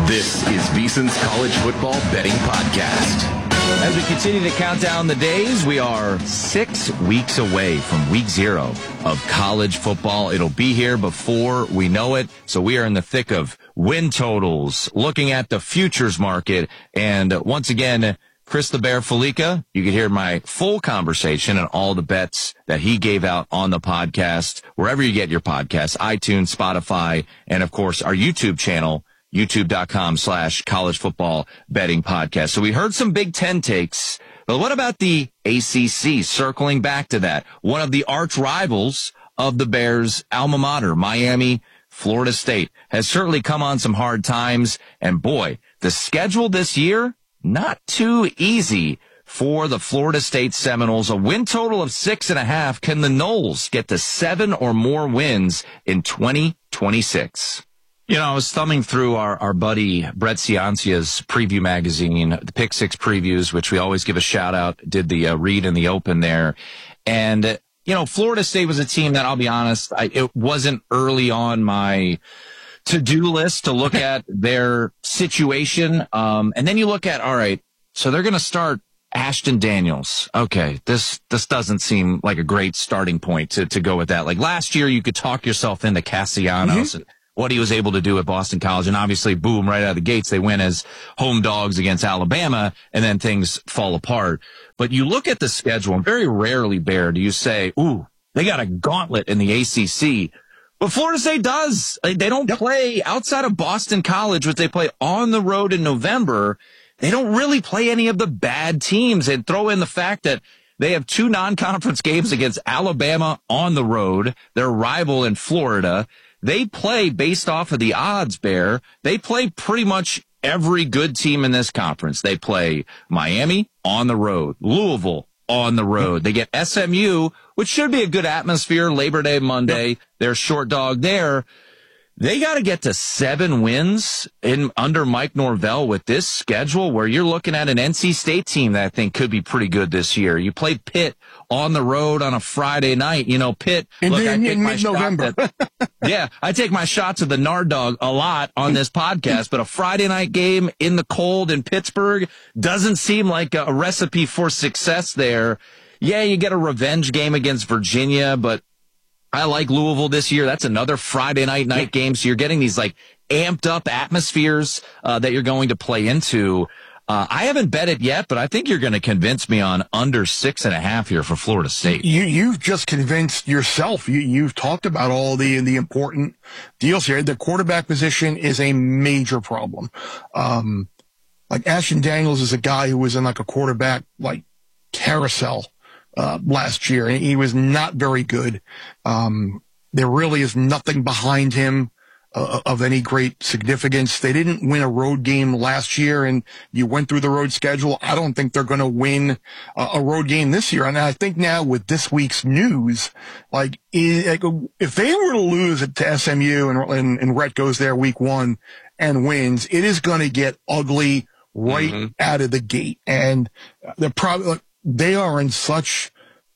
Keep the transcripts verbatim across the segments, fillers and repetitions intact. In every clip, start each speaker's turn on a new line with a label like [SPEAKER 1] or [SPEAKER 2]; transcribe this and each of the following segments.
[SPEAKER 1] This is VSiN's College Football Betting Podcast.
[SPEAKER 2] As we continue to count down the days, we are six weeks away from week zero of college football. It'll be here before we know it. So we are in the thick of win totals, looking at the futures market. And once again, Chris the Bear Felica, you can hear my full conversation and all the bets that he gave out on the podcast, wherever you get your podcasts, iTunes, Spotify, and of course our YouTube channel, youtube.com slash college football betting podcast. So we heard some Big Ten takes, but what about the A C C? Circling back to that, one of the arch rivals of the Bears' alma mater, Miami, Florida State, has certainly come on some hard times. And boy, the schedule this year, not too easy for the Florida State Seminoles. A win total of six and a half. Can the Noles get to seven or more wins in twenty twenty-six? You know, I was thumbing through our, our buddy Brett Ciancia's preview magazine, the Pick Six Previews, which we always give a shout out, did the uh, read in the open there. And, uh, you know, Florida State was a team that, I'll be honest, I, it wasn't early on my to-do list to look at their situation. Um, and then you look at, all right, so they're going to start Ashton Daniels. Okay, this this doesn't seem like a great starting point to, to go with that. Like last year, you could talk yourself into Castellanos mm-hmm. and what he was able to do at Boston College. And obviously, boom, right out of the gates, they win as home dogs against Alabama, and then things fall apart. But you look at the schedule, and very rarely, Bear, do you say, ooh, they got a gauntlet in the A C C. But Florida State does. They don't yep. play outside of Boston College, which they play on the road in November. They don't really play any of the bad teams. And throw in the fact that they have two non-conference games against Alabama on the road, their rival in Florida. They play based off of the odds, Bear. They play pretty much every good team in this conference. They play Miami on the road, Louisville on the road. They get S M U, which should be a good atmosphere, Labor Day Monday. Yep. They're short dog there. They got to get to seven wins in under Mike Norvell with this schedule, where you're looking at an N C State team that I think could be pretty good this year. You play Pitt on the road on a Friday night. You know, Pitt.
[SPEAKER 3] In,
[SPEAKER 2] look,
[SPEAKER 3] in,
[SPEAKER 2] I take
[SPEAKER 3] in
[SPEAKER 2] my
[SPEAKER 3] mid-November.
[SPEAKER 2] shot at, yeah, I take my shots of the Nard Dog a lot on this podcast, but a Friday night game in the cold in Pittsburgh doesn't seem like a, a recipe for success there. Yeah, you get a revenge game against Virginia, but I like Louisville this year. That's another Friday night night game. So you're getting these like amped up atmospheres uh, that you're going to play into. Uh, I haven't bet it yet, but I think you're going to convince me on under six and a half here for Florida State.
[SPEAKER 3] You, you've just convinced yourself. You, you've talked about all the, the important deals here. The quarterback position is a major problem. Um, like Ashton Daniels is a guy who was in like a quarterback like carousel Uh, last year. He was not very good. Um, there really is nothing behind him uh, of any great significance. They didn't win a road game last year, and you went through the road schedule. I don't think they're going to win uh, a road game this year. And I think now with this week's news, like, it, if they were to lose it to S M U and, and, and Rhett goes there week one and wins, it is going to get ugly right mm-hmm. out of the gate. And they're probably, they are in such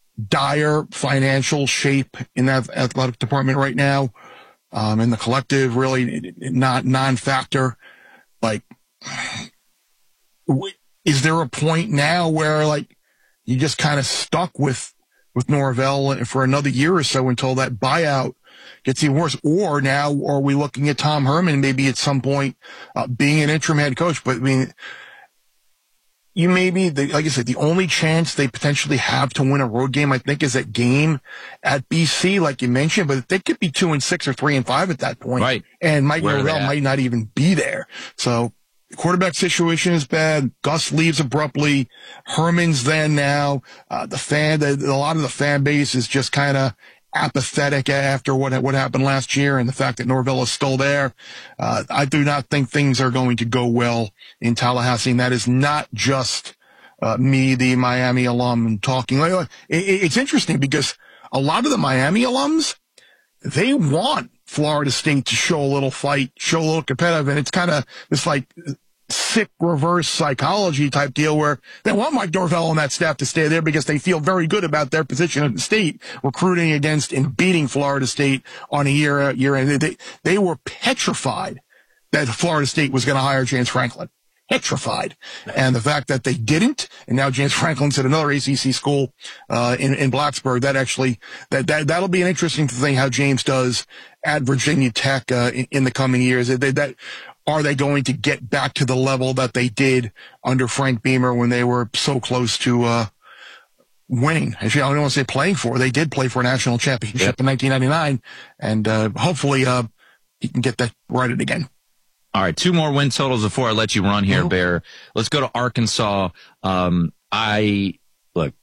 [SPEAKER 3] dire financial shape in that athletic department right now. Um, and the collective really not non-factor. Like, is there a point now where like you just kind of stuck with, with Norvell for another year or so until that buyout gets even worse? Or now are we looking at Tom Herman maybe at some point uh, being an interim head coach? But I mean, you maybe, the, like I said, the only chance they potentially have to win a road game, I think, is that game at B C, like you mentioned. But they could be two and six or three and five at that point,
[SPEAKER 2] right?
[SPEAKER 3] And Mike Norvell might not even be there. So the quarterback situation is bad. Gus leaves abruptly. Herman's there now. Uh, the fan, the, a lot of the fan base is just kind of apathetic after what what happened last year and the fact that Norvell is still there. Uh, I do not think things are going to go well in Tallahassee. And that is not just uh, me, the Miami alum, talking. It, it's interesting because a lot of the Miami alums, they want Florida State to show a little fight, show a little competitive. And it's kind of this like sick reverse psychology type deal where they want Mike Norvell on that staff to stay there because they feel very good about their position in the state, recruiting against and beating Florida State on a year, year end. They, they were petrified that Florida State was going to hire James Franklin. Petrified. And the fact that they didn't, and now James Franklin's at another A C C school, uh, in, in Blacksburg, that actually, that, that, that'll be an interesting thing how James does at Virginia Tech, uh, in, in the coming years. They, that, are they going to get back to the level that they did under Frank Beamer when they were so close to, uh, winning? Actually, I don't want to say playing for, they did play for a national championship yep. in nineteen ninety-nine. And, uh, hopefully, uh, he can get that righted again.
[SPEAKER 2] All right, two more win totals before I let you run here, mm-hmm. Bear. Let's go to Arkansas. Um, I look.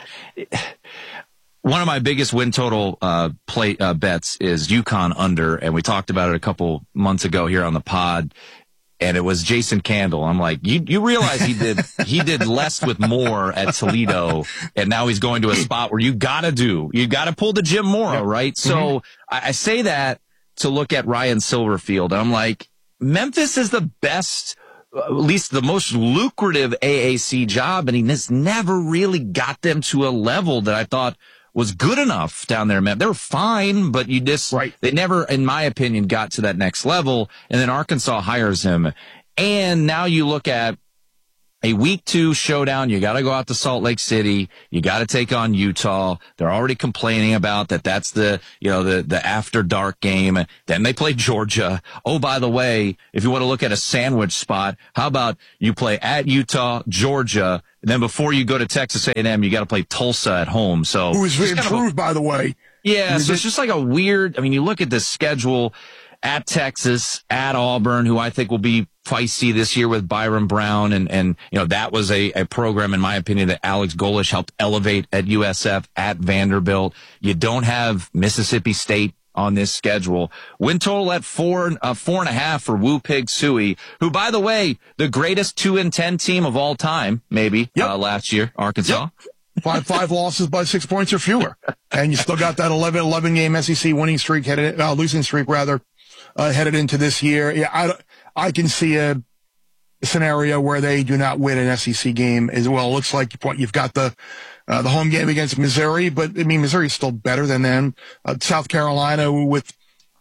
[SPEAKER 2] One of my biggest win total uh, play uh, bets is UConn under, and we talked about it a couple months ago here on the pod. And it was Jason Candle. I'm like, you you realize he did he did less with more at Toledo, and now he's going to a spot where you gotta do you gotta pull the Jim Mora, right? Mm-hmm. So I, I say that to look at Ryan Silverfield, and I'm like, Memphis is the best, at least the most lucrative A A C job, and he just never really got them to a level that I thought was good enough down there. They were fine, but you just, right. they never, in my opinion, got to that next level. And then Arkansas hires him. And now you look at a week two showdown. You got to go out to Salt Lake City. You got to take on Utah. They're already complaining about that. That's the, you know, the, the after dark game. Then they play Georgia. Oh, by the way, if you want to look at a sandwich spot, how about you play at Utah, Georgia, and then before you go to Texas A and M, you got to play Tulsa at home. So
[SPEAKER 3] who is improved, by the way.
[SPEAKER 2] Yeah. So it's just like a weird, I mean, you look at the schedule at Texas, at Auburn, who I think will be feisty this year with Byron Brown. And, and, you know, that was a, a program, in my opinion, that Alex Golish helped elevate at U S F, at Vanderbilt. You don't have Mississippi State on this schedule. Win total at four, uh, four and a half for Woo Pig Sooie, who, by the way, the greatest two and ten team of all time, maybe, yep. uh, last year, Arkansas. Yep.
[SPEAKER 3] Five, five losses by six points or fewer. And you still got that eleven, eleven game S E C winning streak headed, uh, losing streak rather, uh, headed into this year. Yeah, I, I can see a scenario where they do not win an S E C game as well. It looks like you've got the, uh, the home game against Missouri, but I mean, Missouri's still better than them. Uh, South Carolina with,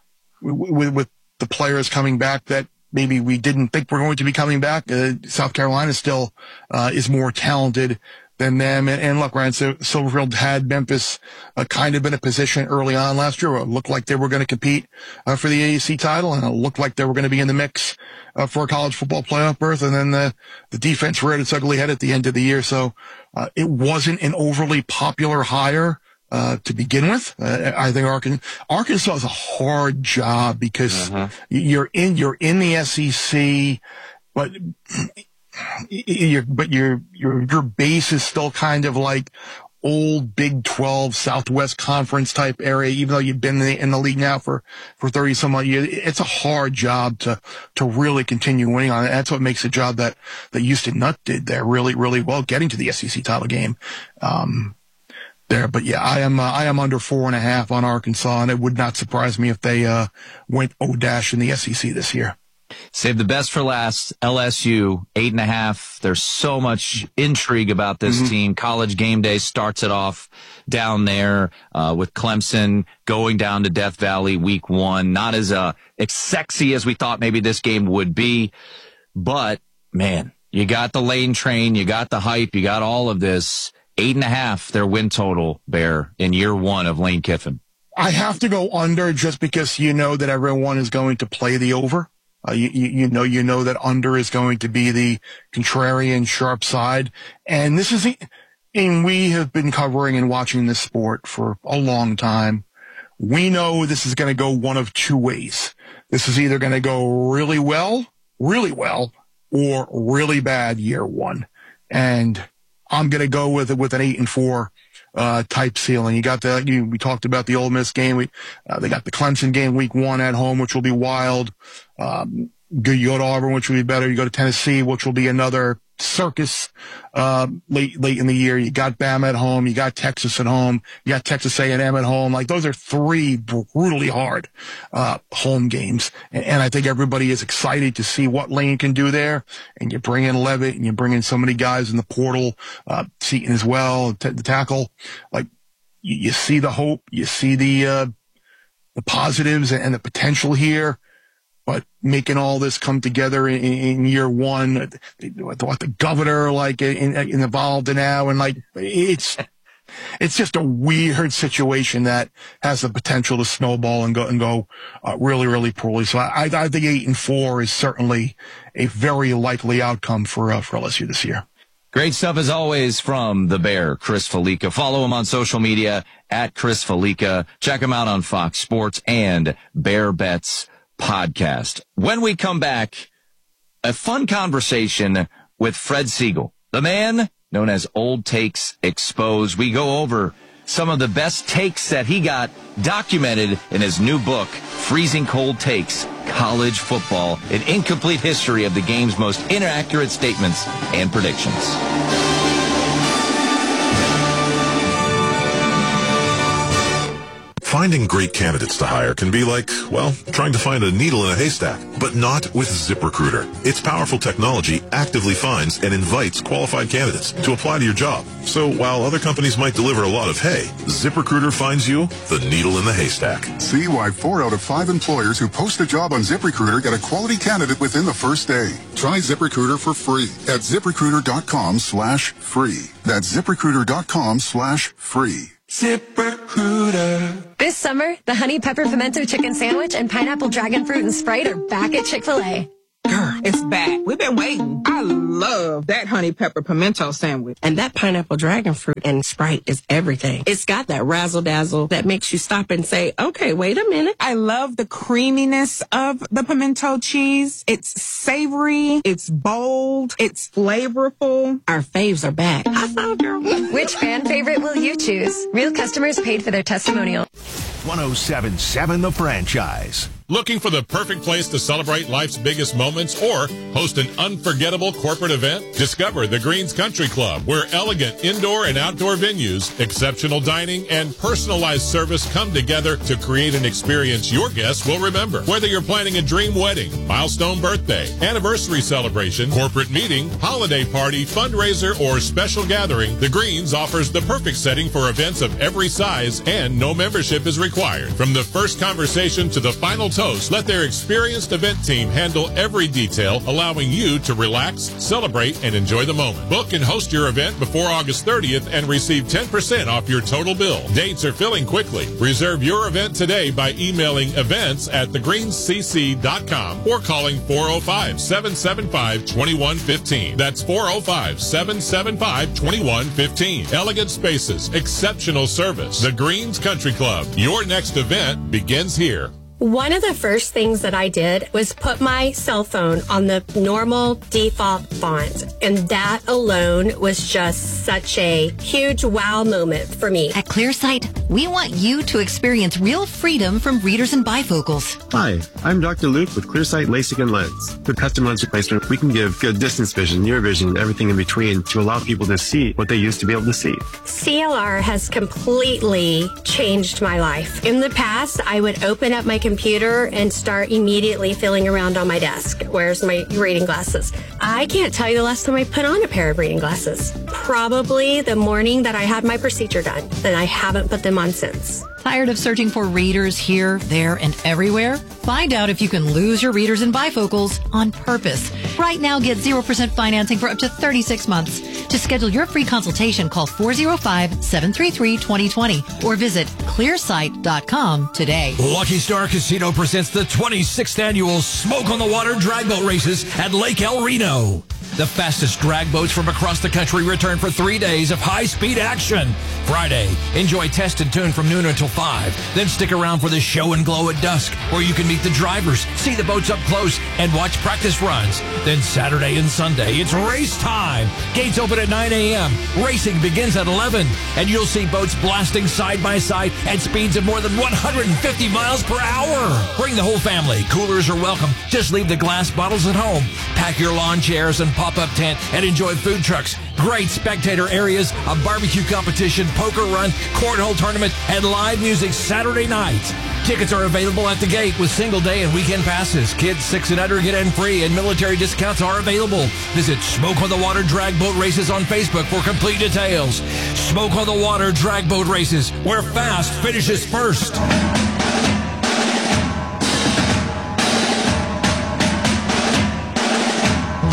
[SPEAKER 3] with, with the players coming back that maybe we didn't think were going to be coming back. Uh, South Carolina still, uh, is more talented than them. And, and look, Ryan Silverfield had Memphis uh, kind of in a position early on last year. It looked like they were going to compete uh, for the A A C title, and it looked like they were going to be in the mix uh, for a college football playoff berth. And then the, the defense reared its ugly head at the end of the year. So uh, it wasn't an overly popular hire uh, to begin with. Uh, I think Arkansas, Arkansas is a hard job because uh-huh. you're in you're in the S E C, but Your, but your, your, your base is still kind of like old Big twelve Southwest Conference type area, even though you've been in the, in the league now for, for thirty some odd years. It's a hard job to, to really continue winning on it. That's what makes the job that, that Houston Nutt did there really, really well, getting to the S E C title game, um, there. But yeah, I am, uh, I am under four and a half on Arkansas, and it would not surprise me if they, uh, went O-dash in the S E C this year.
[SPEAKER 2] Save the best for last. L S U, eight and a half. There's so much intrigue about this mm-hmm. team. College Game Day starts it off down there, uh, with Clemson going down to Death Valley week one. Not as, uh, as sexy as we thought maybe this game would be, but man, you got the lane train, you got the hype, you got all of this. Eight and a half, their win total, Bear, in year one of Lane Kiffin.
[SPEAKER 3] I have to go under just because you know that everyone is going to play the over. Uh, you, you know, you know that under is going to be the contrarian sharp side. And this is, and we have been covering and watching this sport for a long time. We know this is going to go one of two ways. This is either going to go really well, really well, or really bad year one. And I'm going to go with it with an eight and four, uh, type ceiling. You got the, you, we talked about the Ole Miss game. We, uh, they got the Clemson game week one at home, which will be wild. Um, you go to Auburn, which will be better. You go to Tennessee, which will be another circus, uh, late, late in the year. You got Bama at home. You got Texas at home. You got Texas A and M at home. Like those are three brutally hard, uh, home games. And, and I think everybody is excited to see what Lane can do there. And you bring in Levitt and you bring in so many guys in the portal, uh, Seaton as well, t- the tackle. Like you, you see the hope, you see the, uh, the positives and the potential here. but making all this come together in, in year one, what the governor like in, in involved in now, and like it's it's just a weird situation that has the potential to snowball and go and go uh, really really poorly. So I, I think eight and four is certainly a very likely outcome for uh, for L S U this year.
[SPEAKER 2] Great stuff as always from the Bear, Chris Fallica. Follow him on social media at Chris Fallica. Check him out on Fox Sports and Bear Bets Podcast. When we come back, a fun conversation with Fred Siegel, the man known as Old Takes Exposed. We go over some of the best takes that he got documented in his new book, Freezing Cold Takes, College Football, an incomplete history of the game's most inaccurate statements and predictions.
[SPEAKER 4] Finding great candidates to hire can be like, well, trying to find a needle in a haystack, but not with ZipRecruiter. Its powerful technology actively finds and invites qualified candidates to apply to your job. So while other companies might deliver a lot of hay, ZipRecruiter finds you the needle in the haystack.
[SPEAKER 5] See why four out of five employers who post a job on ZipRecruiter get a quality candidate within the first day. Try ZipRecruiter for free at ZipRecruiter.com slash free. That's ZipRecruiter.com slash free.
[SPEAKER 6] ZipRecruiter. This summer, the Honey Pepper Pimento Chicken Sandwich and Pineapple Dragon Fruit and Sprite are back at Chick-fil-A.
[SPEAKER 7] Girl, it's back. We've been waiting. I love that Honey Pepper Pimento Sandwich.
[SPEAKER 8] And that Pineapple Dragon Fruit and Sprite is everything. It's got that razzle-dazzle that makes you stop and say, okay, wait a minute.
[SPEAKER 7] I love the creaminess of the pimento cheese. It's savory. It's bold. It's flavorful.
[SPEAKER 8] Our faves are back. I saw, girl.
[SPEAKER 6] Which fan favorite will you choose? Real customers paid for their testimonial.
[SPEAKER 1] one oh seven point seven The Franchise.
[SPEAKER 9] Looking for the perfect place to celebrate life's biggest moments or host an unforgettable corporate event? Discover the Greens Country Club, where elegant indoor and outdoor venues, exceptional dining, and personalized service come together to create an experience your guests will remember. Whether you're planning a dream wedding, milestone birthday, anniversary celebration, corporate meeting, holiday party, fundraiser, or special gathering, the Greens offers the perfect setting for events of every size, and no membership is required. From the first conversation to the final toast, let their experienced event team handle every detail, allowing you to relax, celebrate, and enjoy the moment. Book and host your event before August thirtieth and receive ten percent off your total bill. Dates are filling quickly. Reserve your event today by emailing events at the greens c c dot com or calling four oh five, seven seven five, two one one five. That's four oh five, seven seven five, two one one five. Elegant spaces, exceptional service. The Greens Country Club. Your next event begins here.
[SPEAKER 10] One of the first things that I did was put my cell phone on the normal default font, and that alone was just such a huge wow moment for me.
[SPEAKER 11] At ClearSight, we want you to experience real freedom from readers and bifocals.
[SPEAKER 12] Hi, I'm Doctor Luke with ClearSight LASIK and Lens. With custom lens replacement, we can give good distance vision, near vision, and everything in between to allow people to see what they used to be able to see.
[SPEAKER 10] C L R has completely changed my life. In the past, I would open up my computer and start immediately feeling around on my desk. Where's my reading glasses? I can't tell you the last time I put on a pair of reading glasses. Probably the morning that I had my procedure done, and I haven't put them on since.
[SPEAKER 11] Tired of searching for readers here, there, and everywhere? Find out if you can lose your readers and bifocals on purpose. Right now, get zero percent financing for up to thirty-six months. To schedule your free consultation, call four oh five, seven three three, two oh two oh or visit clear sight dot com today.
[SPEAKER 1] Lucky Star Casino presents the twenty-sixth annual Smoke on the Water drag boat races at Lake El Reno. The fastest drag boats from across the country return for three days of high-speed action. Friday, enjoy Test and Tune from noon until five. Then stick around for the Show and Glow at dusk, where you can meet the drivers, see the boats up close, and watch practice runs. Then Saturday and Sunday, it's race time. Gates open at nine a.m. Racing begins at eleven, and you'll see boats blasting side by side at speeds of more than one hundred fifty miles per hour. Bring the whole family. Coolers are welcome. Just leave the glass bottles at home. Pack your lawn chairs and pop-up tent and enjoy food trucks, great spectator areas, a barbecue competition, poker run, cornhole tournament, and live music Saturday night. Tickets are available at the gate with single day and weekend passes. Kids six and under get in free, and military discounts are available. Visit Smoke on the Water Drag Boat Races on Facebook for complete details. Smoke on the Water Drag Boat Races, where fast finishes first.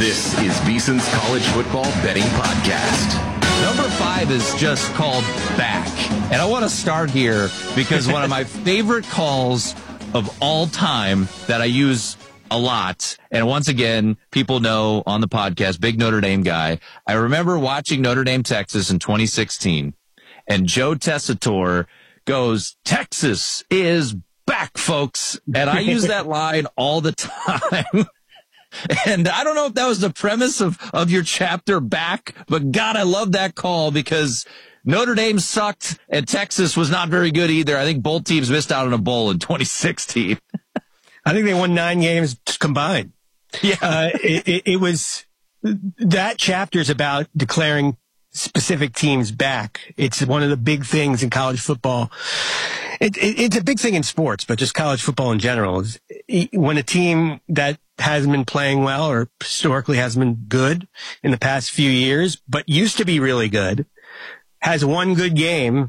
[SPEAKER 2] This is VSiN's College Football Betting Podcast. Number five is just called Back. And I want to start here because one of my favorite calls of all time that I use a lot, and once again, people know on the podcast, big Notre Dame guy. I remember watching Notre Dame, Texas in twenty sixteen, and Joe Tessitore goes, "Texas is back, folks." And I use that line all the time. And I don't know if that was the premise of, of your chapter Back, but God, I love that call because Notre Dame sucked and Texas was not very good either. I think both teams missed out on a bowl in twenty sixteen.
[SPEAKER 13] I think they won nine games combined. Yeah. Uh, it, it, it was, that chapter is about declaring specific teams back. It's one of the big things in college football. It, it, it's a big thing in sports, but just college football in general. Is when a team that hasn't been playing well or historically hasn't been good in the past few years, but used to be really good, has one good game,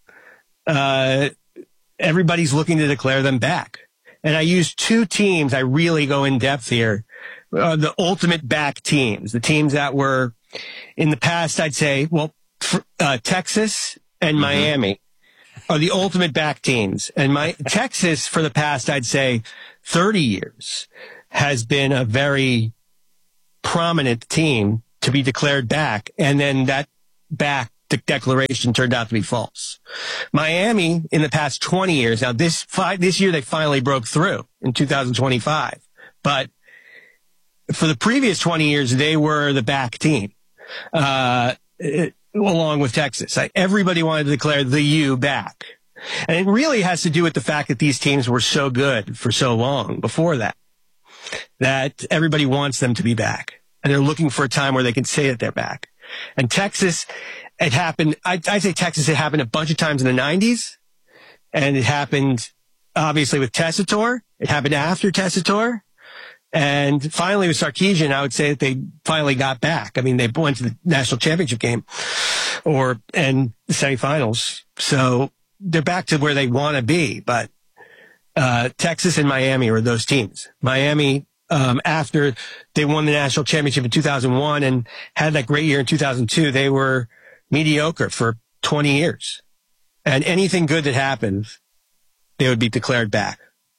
[SPEAKER 13] uh, everybody's looking to declare them back. And I use two teams. I really go in depth here. Uh, the ultimate back teams, the teams that were in the past, I'd say, well, uh, Texas and mm-hmm. Miami are the ultimate back teams. And my Texas for the past, I'd say thirty years has been a very prominent team to be declared back. And then that back de- declaration turned out to be false. Miami in the past twenty years. Now this five, this year they finally broke through in two thousand twenty-five, but for the previous twenty years, they were the back team, uh, it, along with Texas. Like, everybody wanted to declare the U back. And it really has to do with the fact that these teams were so good for so long before that, that everybody wants them to be back. And they're looking for a time where they can say that they're back. And Texas, it happened, I, I say Texas, it happened a bunch of times in the nineties. And it happened, obviously, with Tessitore. It happened after Tessitore. And finally with Sarkisian, I would say that they finally got back. I mean, they went to the national championship game or, and the semifinals. So they're back to where they want to be. But, uh, Texas and Miami are those teams. Miami, um, after they won the national championship in two thousand one and had that great year in two thousand two, they were mediocre for twenty years. And anything good that happened, they would be declared back.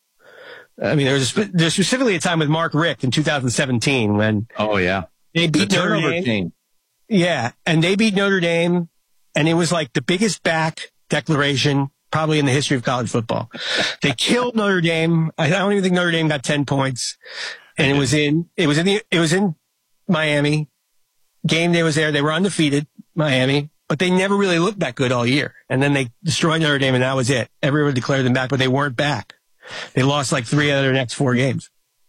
[SPEAKER 13] I mean, there was a, there's specifically a time with Mark Richt in two thousand seventeen when
[SPEAKER 2] oh yeah
[SPEAKER 13] they beat
[SPEAKER 2] the
[SPEAKER 13] Notre Dame. Team. Yeah, and they beat Notre Dame, and it was like the biggest back declaration probably in the history of college football. They killed Notre Dame. I don't even think Notre Dame got ten points, and it was in it was in the it was in Miami. Game day was there. They were undefeated, Miami, but they never really looked that good all year. And then they destroyed Notre Dame, and that was it. Everyone declared them back, but they weren't back. They lost like three out of their next four games.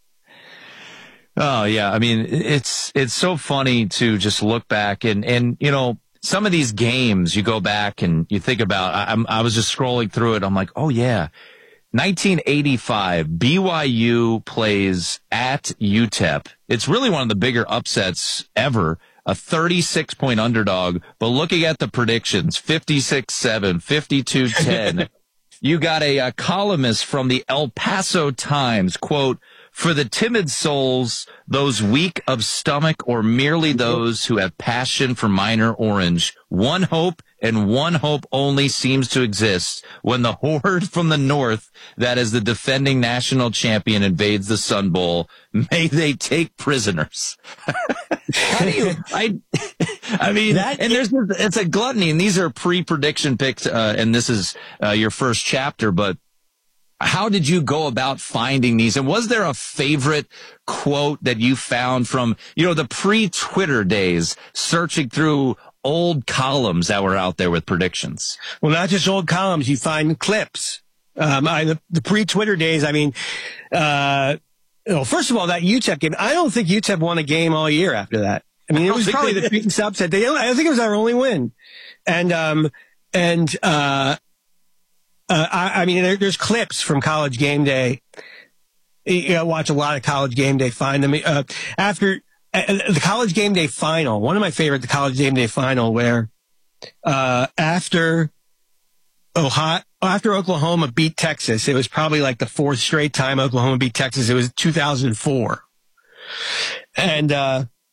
[SPEAKER 2] Oh yeah. I mean, it's, it's so funny to just look back and, and, you know, some of these games you go back and you think about, I, I'm, I was just scrolling through it. I'm like, oh yeah. nineteen eighty-five, B Y U plays at U T E P. It's really one of the bigger upsets ever. A thirty-six point underdog, but looking at the predictions, fifty-six seven, fifty-two ten. You got a, a columnist from the El Paso Times, quote, "For the timid souls, those weak of stomach, or merely those who have passion for minor orange, one hope and one hope only seems to exist when the horde from the north, that is the defending national champion, invades the Sun Bowl. May they take prisoners." How do you, I, I mean, that, and there's, it's a gluttony, and these are pre-prediction picks, uh, and this is, uh, your first chapter, but how did you go about finding these? And was there a favorite quote that you found from, you know, the pre-Twitter days, searching through old columns that were out there with predictions?
[SPEAKER 13] Well, not just old columns, you find clips. Um, I, the, the pre-Twitter days, I mean, uh, well, first of all, that U T E P game, I don't think U T E P won a game all year after that. I mean, it was probably the biggest upset. They, I think it was our only win. And, um, and, uh, uh, I, I mean, there, there's clips from College Game Day. You know, watch a lot of College Game Day, find them, uh, after uh, the College Game Day final, one of my favorite, the College Game Day final, where, uh, after Ohio, after Oklahoma beat Texas, it was probably like the fourth straight time Oklahoma beat Texas. It was two thousand four. And, uh,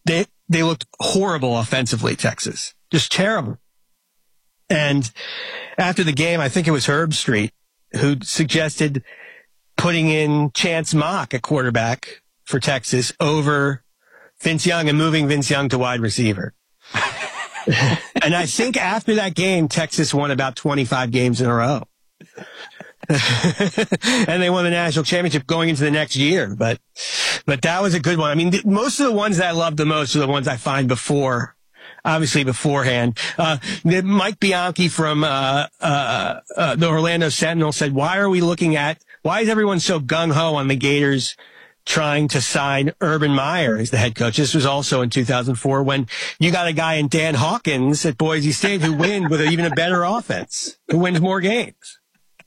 [SPEAKER 13] they, they looked horrible offensively, Texas. Just terrible. And after the game, I think it was Herb Street who suggested putting in Chance Mock at quarterback for Texas over Vince Young and moving Vince Young to wide receiver. And I think after that game, Texas won about twenty-five games in a row. And they won the national championship going into the next year. But, but that was a good one. I mean, th- most of the ones that I love the most are the ones I find before, obviously beforehand. Uh, Mike Bianchi from, uh, uh, uh, the Orlando Sentinel said, why are we looking at, why is everyone so gung-ho on the Gators trying to sign Urban Meyer as the head coach? This was also in two thousand four when you got a guy in Dan Hawkins at Boise State who wins with even a better offense, who wins more games.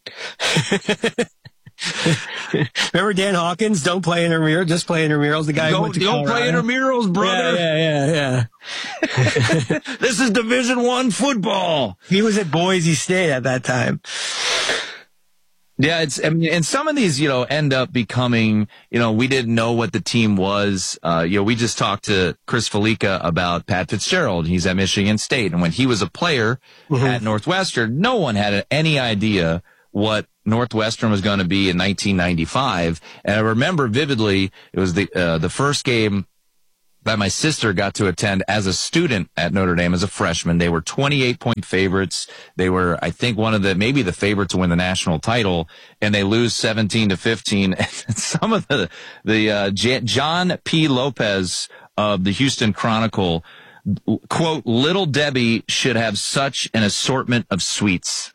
[SPEAKER 13] Remember Dan Hawkins? Don't play intramurals, just play intramurals. The guy
[SPEAKER 2] don't,
[SPEAKER 13] who went to
[SPEAKER 2] don't play intramurals, brother.
[SPEAKER 13] Yeah, yeah, yeah. yeah.
[SPEAKER 2] This is Division One football.
[SPEAKER 13] He was at Boise State at that time.
[SPEAKER 2] Yeah, it's, I mean, and some of these, you know, end up becoming, you know, we didn't know what the team was. Uh, you know, we just talked to Chris Felica about Pat Fitzgerald. He's at Michigan State. And when he was a player mm-hmm. at Northwestern, no one had any idea what Northwestern was going to be in nineteen ninety-five. And I remember vividly, it was the, uh, the first game that my sister got to attend as a student at Notre Dame as a freshman. They were twenty-eight point favorites. They were, I think, one of the, maybe the favorite to win the national title, and they lose seventeen to fifteen. And some of the, the, uh, J- John P. Lopez of the Houston Chronicle, quote, Little Debbie should have such an assortment of sweets.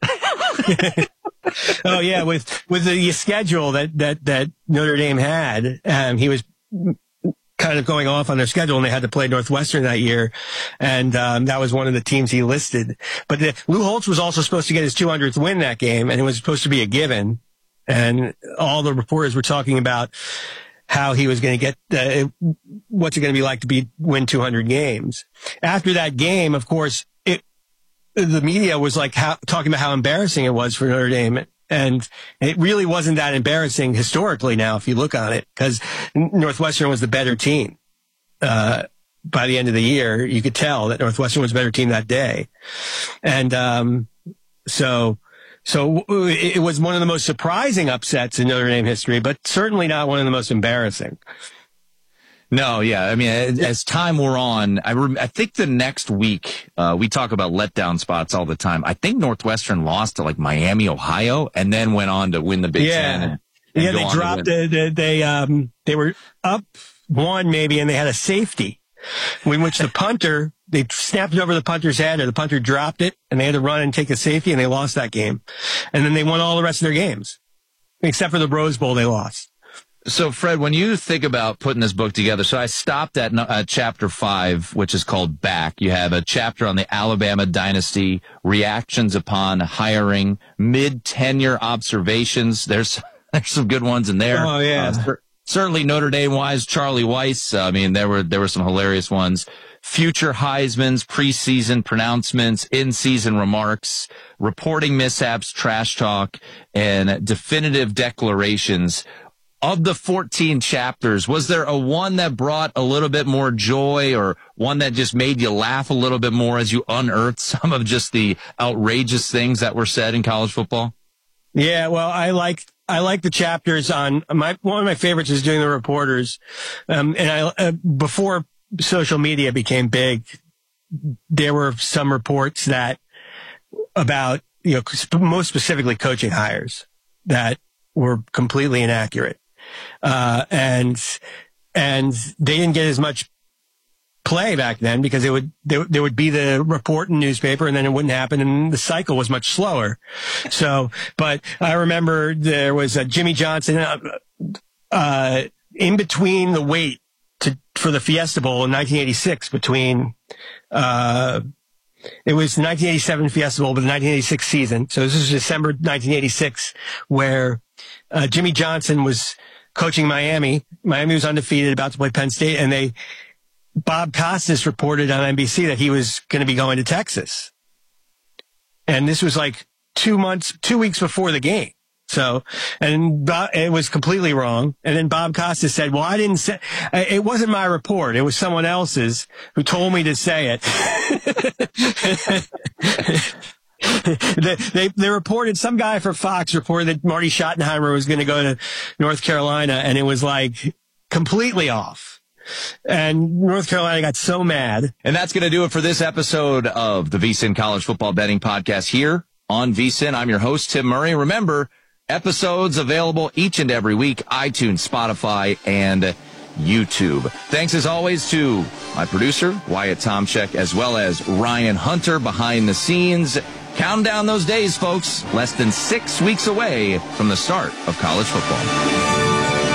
[SPEAKER 13] Oh yeah. With, with the schedule that, that, that Notre Dame had, um, he was kind of going off on their schedule, and they had to play Northwestern that year. And, um, that was one of the teams he listed. But the, Lou Holtz was also supposed to get his two hundredth win that game, and it was supposed to be a given. And all the reporters were talking about how he was going to get, uh, what's it going to be like to be, win two hundred games. After that game, of course, it, the media was like how, talking about how embarrassing it was for Notre Dame. And it really wasn't that embarrassing historically now, if you look on it, because Northwestern was the better team. Uh, by the end of the year, you could tell that Northwestern was a better team that day. And, um, so, so it was one of the most surprising upsets in Notre Dame history, but certainly not one of the most embarrassing.
[SPEAKER 2] No, yeah. I mean, as time wore on, I, rem- I think the next week, uh, we talk about letdown spots all the time. I think Northwestern lost to like Miami, Ohio, and then went on to win the Big
[SPEAKER 13] yeah.
[SPEAKER 2] Ten. And, and
[SPEAKER 13] yeah, they dropped, the, they, they, um, they were up one maybe, and they had a safety in which the punter, they snapped it over the punter's head, or the punter dropped it, and they had to run and take a safety, and they lost that game. And then they won all the rest of their games, except for the Rose Bowl they lost.
[SPEAKER 2] So, Fred, when you think about putting this book together, so I stopped at uh, chapter five, which is called Back. You have a chapter on the Alabama dynasty, reactions upon hiring, mid-tenure observations. There's there's some good ones in there.
[SPEAKER 13] Oh, yeah.
[SPEAKER 2] Uh, certainly Notre Dame-wise, Charlie Weiss. Uh, I mean, there were there were some hilarious ones. Future Heisman's, preseason pronouncements, in-season remarks, reporting mishaps, trash talk, and definitive declarations. Of the fourteen chapters, was there a one that brought a little bit more joy, or one that just made you laugh a little bit more as you unearthed some of just the outrageous things that were said in college football?
[SPEAKER 13] Yeah, well, I like I like the chapters on my one of my favorites is doing the reporters. Um, and I uh, before social media became big, there were some reports that about, you know, most specifically coaching hires that were completely inaccurate. Uh, and, and they didn't get as much play back then because it would, there, there would be the report in newspaper, and then it wouldn't happen, and the cycle was much slower. So, but I remember there was a Jimmy Johnson, uh, uh, in between the wait to, for the Fiesta Bowl in nineteen eighty-six between, uh, it was the nineteen eighty-seven Fiesta Bowl, but the nineteen eighty-six season. So this is December nineteen eighty-six, where, uh, Jimmy Johnson was coaching Miami. Miami was undefeated, about to play Penn State, and they, Bob Costas reported on N B C that he was going to be going to Texas. And this was like two months, two weeks before the game. So, and Bob, it was completely wrong. And then Bob Costas said, well, I didn't say, it wasn't my report. It was someone else's who told me to say it. they, they, they reported, some guy for Fox reported that Marty Schottenheimer was going to go to North Carolina, and it was like completely off. And North Carolina got so mad.
[SPEAKER 2] And that's going to do it for this episode of the VSiN College Football Betting Podcast here on VSiN. I'm your host, Tim Murray. Remember, episodes available each and every week, iTunes, Spotify, and YouTube. Thanks as always to my producer, Wyatt Tomchek, as well as Ryan Hunter behind the scenes. Count down those days, folks. Less than six weeks away from the start of college football.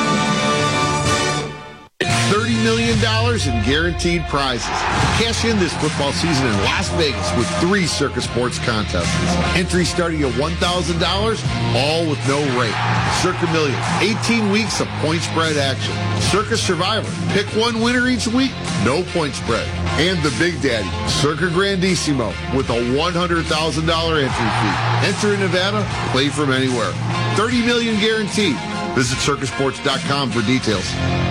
[SPEAKER 14] thirty million dollars in guaranteed prizes. Cash in this football season in Las Vegas with three Circus Sports contests. Entry starting at one thousand dollars, all with no rate. Circa Millions, eighteen weeks of point spread action. Circus Survivor, pick one winner each week, no point spread. And the Big Daddy, Circa Grandissimo, with a one hundred thousand dollars entry fee. Enter in Nevada, play from anywhere. thirty million dollars guaranteed. Visit circus sports dot com for details.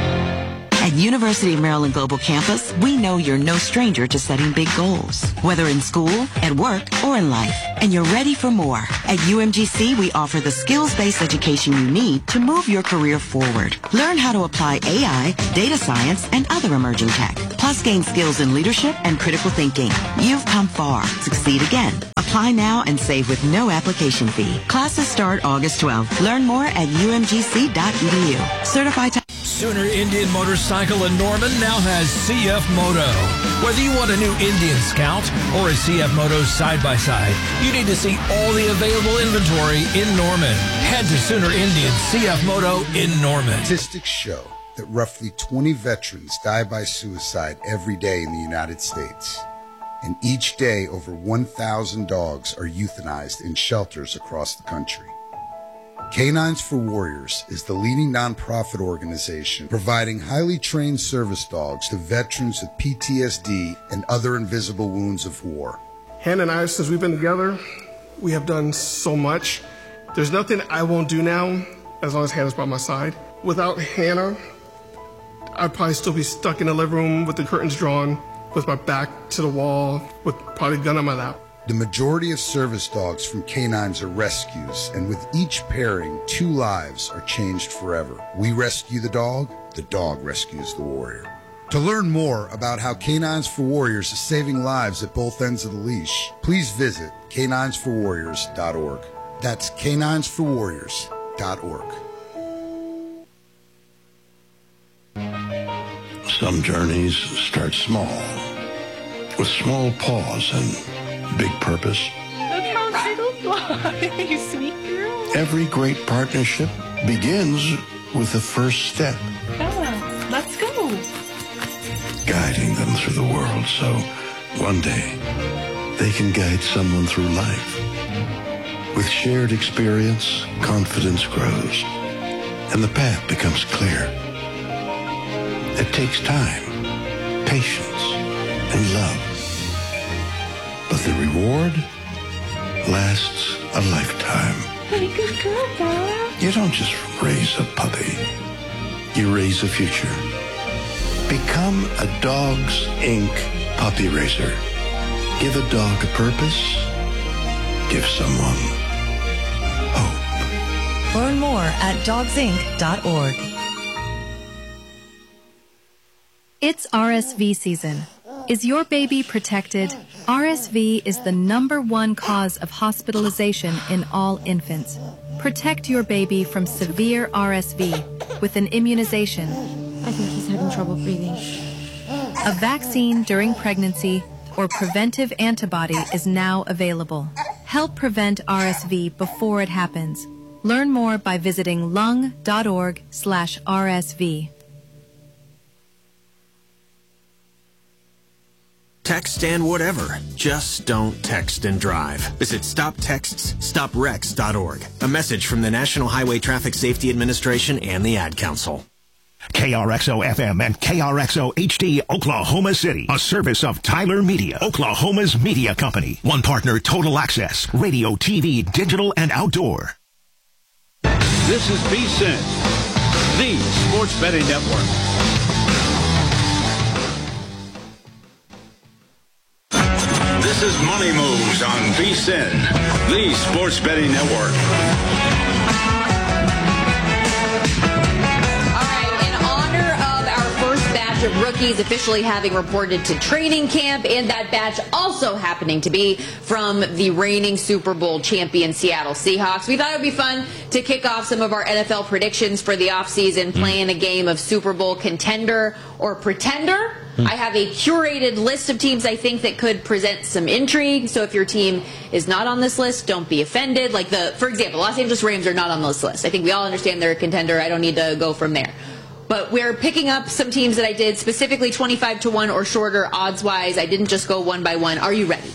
[SPEAKER 15] At University of Maryland Global Campus, we know you're no stranger to setting big goals, whether in school, at work, or in life. And you're ready for more. At U M G C, we offer the skills-based education you need to move your career forward. Learn how to apply A I, data science, and other emerging tech. Plus gain skills in leadership and critical thinking. You've come far. Succeed again. Apply now and save with no application fee. Classes start August twelfth. Learn more at U M G C dot E D U. Certified to
[SPEAKER 1] Sooner Indian Motorcycle in Norman now has C F Moto. Whether you want a new Indian Scout or a C F Moto side-by-side, you need to see all the available inventory in Norman. Head to Sooner Indian C F Moto in Norman.
[SPEAKER 16] Statistics show that roughly twenty veterans die by suicide every day in the United States. And each day, over one thousand dogs are euthanized in shelters across the country. Canines for Warriors is the leading nonprofit organization providing highly trained service dogs to veterans with P T S D and other invisible wounds of war.
[SPEAKER 17] Hannah and I, since we've been together, we have done so much. There's nothing I won't do now as long as Hannah's by my side. Without Hannah, I'd probably still be stuck in the living room with the curtains drawn, with my back to the wall, with probably a gun on my lap.
[SPEAKER 16] The majority of service dogs from canines are rescues, and with each pairing, two lives are changed forever. We rescue the dog, the dog rescues the warrior. To learn more about how Canines for Warriors is saving lives at both ends of the leash, please visit canines for warriors dot org. That's canines for warriors dot org.
[SPEAKER 18] Some journeys start small, with small paws and big purpose.
[SPEAKER 19] Look how Jiggles fly, you sweet girl.
[SPEAKER 18] Every great partnership begins with the first step.
[SPEAKER 19] Bella, let's go.
[SPEAKER 18] Guiding them through the world so one day they can guide someone through life. With shared experience, confidence grows, and the path becomes clear. It takes time, patience, and love. But the reward lasts a lifetime.
[SPEAKER 19] Hey, good girl, Bella.
[SPEAKER 18] You don't just raise a puppy. You raise a future. Become a Dogs Incorporated puppy raiser. Give a dog a purpose. Give someone hope.
[SPEAKER 11] Learn more at dogs inc dot org.
[SPEAKER 20] It's R S V season. Is your baby protected? R S V is the number one cause of hospitalization in all infants. Protect your baby from severe R S V with an immunization.
[SPEAKER 21] I think he's having trouble breathing.
[SPEAKER 20] A vaccine during pregnancy or preventive antibody is now available. Help prevent R S V before it happens. Learn more by visiting lung dot org slash R S V.
[SPEAKER 22] Text and whatever. Just don't text and drive. Visit stop texts stop wrecks dot org. A message from the National Highway Traffic Safety Administration and the Ad Council.
[SPEAKER 23] K R X O F M and K R X O H D Oklahoma City, a service of Tyler Media, Oklahoma's media company. One partner, Total Access, radio, T V, digital, and outdoor.
[SPEAKER 3] This is VSiN, the Sports Betting Network. This is Money Moves on VSiN, the Sports Betting Network.
[SPEAKER 4] Of rookies officially having reported to training camp, and that batch also happening to be from the reigning Super Bowl champion Seattle Seahawks. We thought it would be fun to kick off some of our N F L predictions for the offseason, playing a game of Super Bowl contender or pretender. I have a curated list of teams I think that could present some intrigue. So if your team is not on this list, don't be offended. Like the, for example, Los Angeles Rams are not on this list. I think we all understand they're a contender. I don't need to go from there. But we're picking up some teams that I did specifically twenty-five to one or shorter odds-wise. I didn't just go one by one. Are you ready?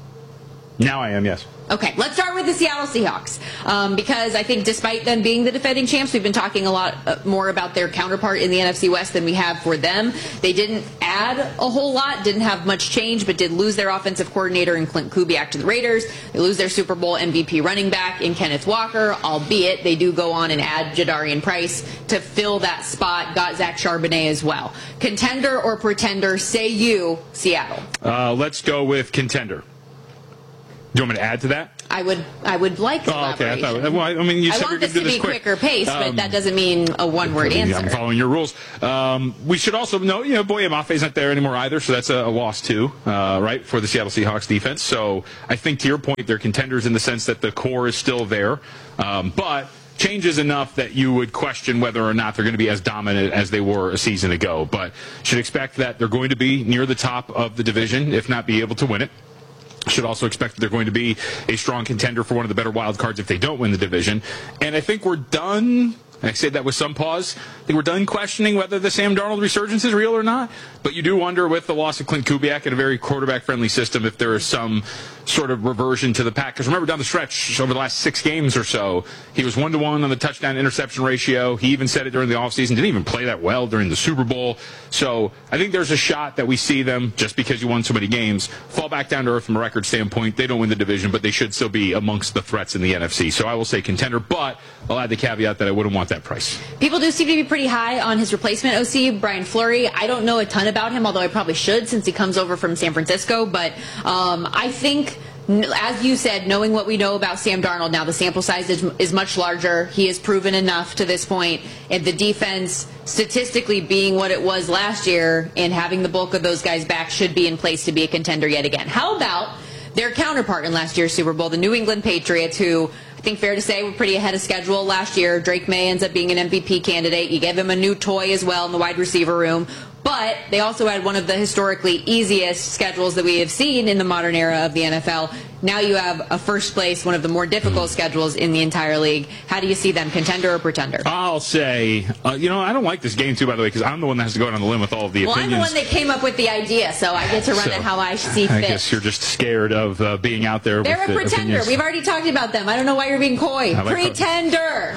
[SPEAKER 5] Now I am, yes.
[SPEAKER 4] Okay, let's start with the Seattle Seahawks, um, because I think despite them being the defending champs, we've been talking a lot uh, more about their counterpart in the N F C West than we have for them. They didn't add a whole lot, didn't have much change, but did lose their offensive coordinator in Clint Kubiak to the Raiders. They lose their Super Bowl M V P running back in Kenneth Walker, albeit they do go on and add Jadarian Price to fill that spot. Got Zach Charbonnet as well. Contender or pretender, say you, Seattle.
[SPEAKER 5] Uh, let's go with contender. Do you want me to add to that?
[SPEAKER 4] I would I would like
[SPEAKER 5] oh, okay. I thought, well, I mean, you
[SPEAKER 4] I
[SPEAKER 5] said
[SPEAKER 4] want
[SPEAKER 5] we
[SPEAKER 4] this
[SPEAKER 5] could
[SPEAKER 4] to
[SPEAKER 5] do
[SPEAKER 4] be
[SPEAKER 5] this quick.
[SPEAKER 4] quicker pace,
[SPEAKER 5] um,
[SPEAKER 4] but that doesn't mean a one-word answer.
[SPEAKER 5] I'm following your rules. Um, we should also know, you know, Boye Mafe's not there anymore either, so that's a, a loss too, uh, right, for the Seattle Seahawks defense. So I think to your point, they're contenders in the sense that the core is still there, um, but changes enough that you would question whether or not they're going to be as dominant as they were a season ago. But should expect that they're going to be near the top of the division, if not be able to win it. Should also expect that they're going to be a strong contender for one of the better wild cards if they don't win the division. And I think we're done. I say that with some pause. I think we're done questioning whether the Sam Darnold resurgence is real or not. But you do wonder, with the loss of Clint Kubiak in a very quarterback-friendly system, if there is some sort of reversion to the pack. Because remember, down the stretch, over the last six games or so, he was one to one on the touchdown-interception ratio. He even said it during the offseason. Didn't even play that well during the Super Bowl. So I think there's a shot that we see them, just because you won so many games, fall back down to earth from a record standpoint. They don't win the division, but they should still be amongst the threats in the N F C. So I will say contender, but I'll add the caveat that I wouldn't want that price.
[SPEAKER 4] People do seem to be pretty high on his replacement O C, Brian Fleury. I don't know a ton about him, although I probably should since he comes over from San Francisco. But um, I think, as you said, knowing what we know about Sam Darnold now, the sample size is, is much larger. He has proven enough to this point, and the defense statistically being what it was last year and having the bulk of those guys back should be in place to be a contender yet again. How about their counterpart in last year's Super Bowl, the New England Patriots, who I think fair to say we're pretty ahead of schedule last year. Drake May ends up being an M V P candidate. You gave him a new toy as well in the wide receiver room. But they also had one of the historically easiest schedules that we have seen in the modern era of the N F L. Now you have a first place, one of the more difficult schedules in the entire league. How do you see them, contender or pretender?
[SPEAKER 5] I'll say, uh, you know, I don't like this game too, by the way, because I'm the one that has to go out on the limb with all of the
[SPEAKER 4] well,
[SPEAKER 5] opinions.
[SPEAKER 4] Well, I'm the one that came up with the idea, so I get to run
[SPEAKER 5] so,
[SPEAKER 4] it how I see fit.
[SPEAKER 5] I guess you're just scared of uh, being out there
[SPEAKER 4] They're
[SPEAKER 5] with
[SPEAKER 4] a
[SPEAKER 5] the
[SPEAKER 4] pretender.
[SPEAKER 5] opinions.
[SPEAKER 4] We've already talked about them. I don't know why you're being coy.
[SPEAKER 5] Like
[SPEAKER 4] pretender.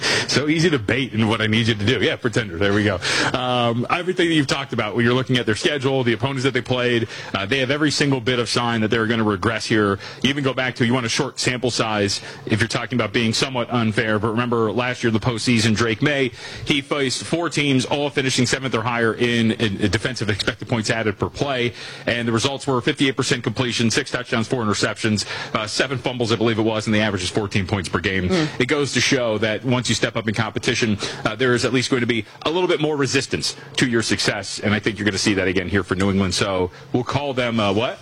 [SPEAKER 5] So easy to bait in what I need you to do. Yeah, pretender. There we go. Um, everything that you've talked about when you're looking at their schedule, the opponents that they played, uh, they have every single bit of sign that they're going to regress here. You even go back to, you want a short sample size if you're talking about being somewhat unfair. But remember, last year in the postseason, Drake May, he faced four teams, all finishing seventh or higher in, in defensive expected points added per play. And the results were fifty-eight percent completion, six touchdowns, four interceptions, uh, seven fumbles, I believe it was, and the average is fourteen points per game. Mm. It goes to show that once you step up in competition, uh, there is at least going to be a little bit more resistance to your success, and I think you're going to see that again here for New England. So we'll call them uh, what?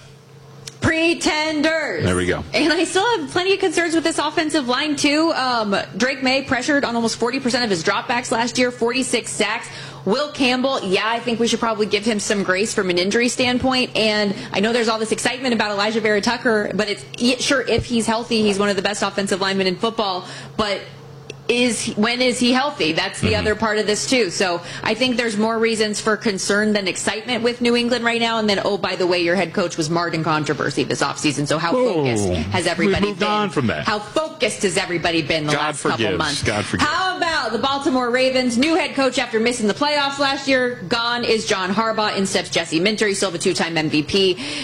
[SPEAKER 4] Pretenders.
[SPEAKER 5] There we go.
[SPEAKER 4] And I still have plenty of concerns with this offensive line, too. Um, Drake May pressured on almost forty percent of his dropbacks last year, forty-six sacks. Will Campbell, yeah, I think we should probably give him some grace from an injury standpoint. And I know there's all this excitement about Elijah Vera Tucker, but it's sure, if he's healthy, he's one of the best offensive linemen in football. But is he, when is he healthy? That's the mm-hmm. other part of this, too. So I think there's more reasons for concern than excitement with New England right now. And then, oh, by the way, your head coach was marred in controversy this offseason. So how
[SPEAKER 5] Whoa.
[SPEAKER 4] focused has everybody
[SPEAKER 5] We've moved
[SPEAKER 4] been?
[SPEAKER 5] on from that.
[SPEAKER 4] How focused has everybody been the
[SPEAKER 5] God
[SPEAKER 4] last
[SPEAKER 5] forgives.
[SPEAKER 4] couple months?
[SPEAKER 5] God forgives.
[SPEAKER 4] How about the Baltimore Ravens? New head coach after missing the playoffs last year. Gone is John Harbaugh. In steps Jesse Minter. He's still a two-time M V P. Quarterback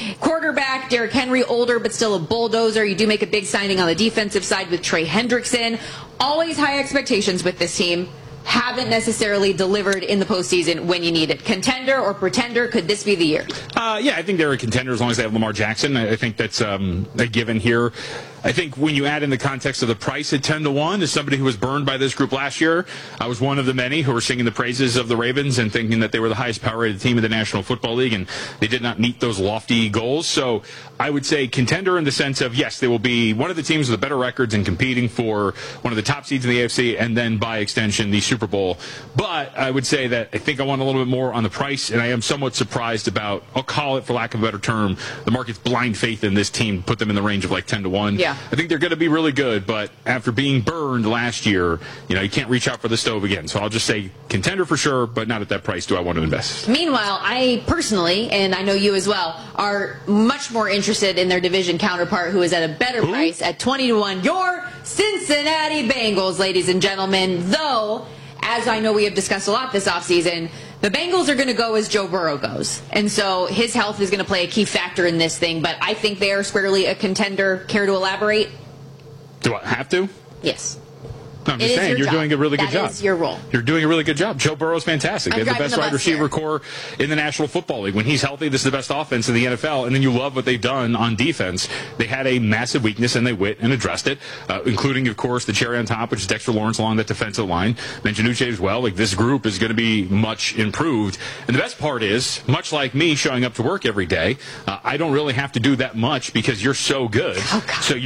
[SPEAKER 4] quarterback, Derrick Henry, older but still a bulldozer. You do make a big signing on the defensive side with Trey Hendrickson. Always high expectations with this team. Haven't necessarily delivered in the postseason when you need it. Contender or pretender, could this be the year?
[SPEAKER 5] Uh, yeah, I think they're a contender as long as they have Lamar Jackson. I, I think that's um, a given here. I think when you add in the context of the price at ten to one, as somebody who was burned by this group last year, I was one of the many who were singing the praises of the Ravens and thinking that they were the highest power-rated team in the National Football League, and they did not meet those lofty goals. So I would say contender in the sense of, yes, they will be one of the teams with the better records and competing for one of the top seeds in the A F C, and then by extension the Super Bowl. But I would say that I think I want a little bit more on the price, and I am somewhat surprised about, I'll call it for lack of a better term, the market's blind faith in this team, put them in the range of like ten to one.
[SPEAKER 4] Yeah.
[SPEAKER 5] I think they're going to be really good, but after being burned last year, you know, you can't reach out for the stove again. So I'll just say contender for sure, but not at that price do I want to invest.
[SPEAKER 4] Meanwhile, I personally, and I know you as well, are much more interested in their division counterpart who is at a better
[SPEAKER 5] Who?
[SPEAKER 4] price at twenty to one. Your Cincinnati Bengals, ladies and gentlemen. Though, as I know we have discussed a lot this offseason, the Bengals are going to go as Joe Burrow goes. And so his health is going to play a key factor in this thing, but I think they are squarely a contender. Care to elaborate?
[SPEAKER 5] Do I have to?
[SPEAKER 4] Yes.
[SPEAKER 5] No, I'm
[SPEAKER 4] It
[SPEAKER 5] just
[SPEAKER 4] is
[SPEAKER 5] saying,
[SPEAKER 4] your
[SPEAKER 5] you're
[SPEAKER 4] job.
[SPEAKER 5] doing a really good
[SPEAKER 4] That
[SPEAKER 5] job.
[SPEAKER 4] is your role.
[SPEAKER 5] You're doing a really good job. Joe Burrow's fantastic.
[SPEAKER 4] I'm
[SPEAKER 5] They have the
[SPEAKER 4] driving
[SPEAKER 5] best
[SPEAKER 4] the
[SPEAKER 5] wide
[SPEAKER 4] bus
[SPEAKER 5] receiver
[SPEAKER 4] here.
[SPEAKER 5] core in the National Football League. When he's healthy, this is the best offense in the N F L, and then you love what they've done on defense. They had a massive weakness, and they went and addressed it, uh, including, of course, the cherry on top, which is Dexter Lawrence along that defensive line. Mentioned Uche as well. Like, this group is going to be much improved. And the best part is, much like me showing up to work every day, uh, I don't really have to do that much because you're so good.
[SPEAKER 4] Oh, God.
[SPEAKER 5] So you're